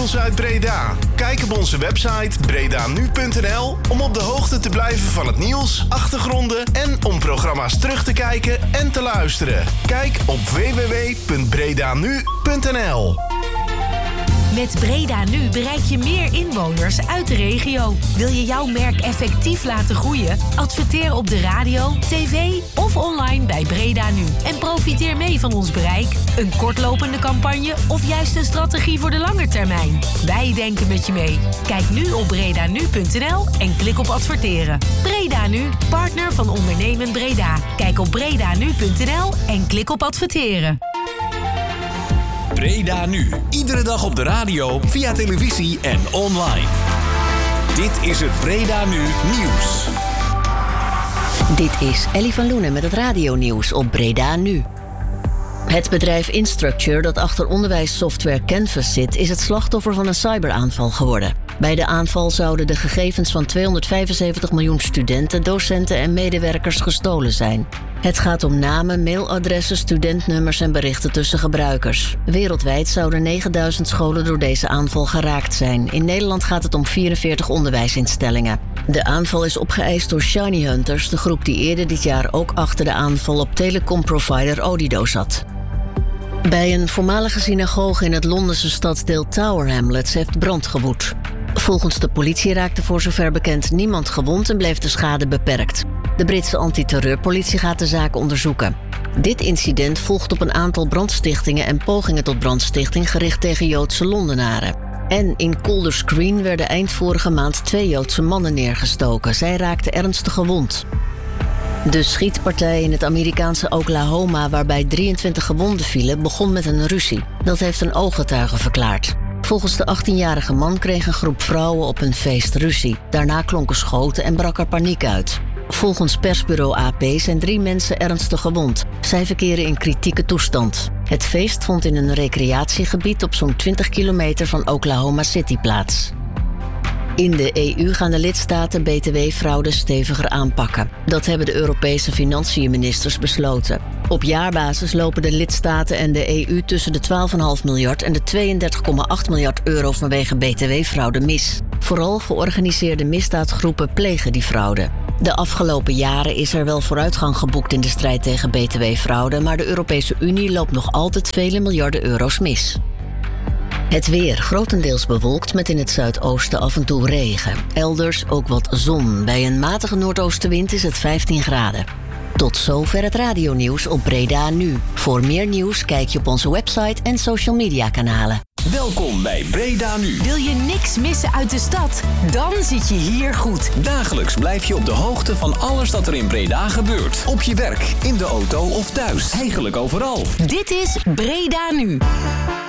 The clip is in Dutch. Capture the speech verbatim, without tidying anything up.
nieuws uit Breda. Kijk op onze website breda nu punt n l om op de hoogte te blijven van het nieuws, achtergronden en om programma's terug te kijken en te luisteren. Kijk op w w w punt breda nu punt n l. Met Breda Nu bereik je meer inwoners uit de regio. Wil je jouw merk effectief laten groeien? Adverteer op de radio, tv of online bij Breda Nu. En profiteer mee van ons bereik. Een kortlopende campagne of juist een strategie voor de lange termijn. Wij denken met je mee. Kijk nu op breda nu punt n l en klik op adverteren. Breda Nu, partner van Ondernemend Breda. Kijk op breda nu punt n l en klik op adverteren. Breda Nu. Iedere dag op de radio, via televisie en online. Dit is het Breda Nu Nieuws. Dit is Ellie van Loenen met het radionieuws op Breda Nu. Het bedrijf Instructure dat achter onderwijssoftware Canvas zit, is het slachtoffer van een cyberaanval geworden. Bij de aanval zouden de gegevens van tweehonderdvijfenzeventig miljoen studenten, docenten en medewerkers gestolen zijn. Het gaat om namen, mailadressen, studentnummers en berichten tussen gebruikers. Wereldwijd zouden negenduizend scholen door deze aanval geraakt zijn. In Nederland gaat het om vierenveertig onderwijsinstellingen. De aanval is opgeëist door Shiny Hunters, de groep die eerder dit jaar ook achter de aanval op telecomprovider Odido zat. Bij een voormalige synagoge in het Londense stadsdeel Tower Hamlets heeft brand gewoed. Volgens de politie raakte voor zover bekend niemand gewond en bleef de schade beperkt. De Britse antiterreurpolitie gaat de zaak onderzoeken. Dit incident volgt op een aantal brandstichtingen en pogingen tot brandstichting gericht tegen Joodse Londenaren. En in Golders Green werden eind vorige maand twee Joodse mannen neergestoken. Zij raakten ernstig gewond. De schietpartij in het Amerikaanse Oklahoma, waarbij drieëntwintig gewonden vielen, begon met een ruzie. Dat heeft een ooggetuige verklaard. Volgens de achttienjarige man kreeg een groep vrouwen op een feest ruzie. Daarna klonken schoten en brak er paniek uit. Volgens persbureau A P zijn drie mensen ernstig gewond. Zij verkeren in kritieke toestand. Het feest vond in een recreatiegebied op zo'n twintig kilometer van Oklahoma City plaats. In de E U gaan de lidstaten B T W-fraude steviger aanpakken. Dat hebben de Europese financiënministers besloten. Op jaarbasis lopen de lidstaten en de E U tussen de twaalf komma vijf miljard en de tweeëndertig komma acht miljard euro vanwege B T W-fraude mis. Vooral georganiseerde misdaadgroepen plegen die fraude. De afgelopen jaren is er wel vooruitgang geboekt in de strijd tegen B T W-fraude, maar de Europese Unie loopt nog altijd vele miljarden euro's mis. Het weer grotendeels bewolkt met in het zuidoosten af en toe regen. Elders ook wat zon. Bij een matige noordoostenwind is het vijftien graden. Tot zover het radionieuws op Breda Nu. Voor meer nieuws kijk je op onze website en social media kanalen. Welkom bij Breda Nu. Wil je niks missen uit de stad? Dan zit je hier goed. Dagelijks blijf je op de hoogte van alles dat er in Breda gebeurt. Op je werk, in de auto of thuis. Eigenlijk overal. Dit is Breda Nu.